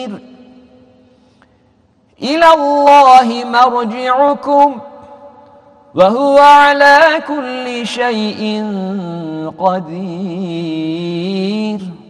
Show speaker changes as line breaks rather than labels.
إلى الله مرجعكم وهو على كل شيء قدير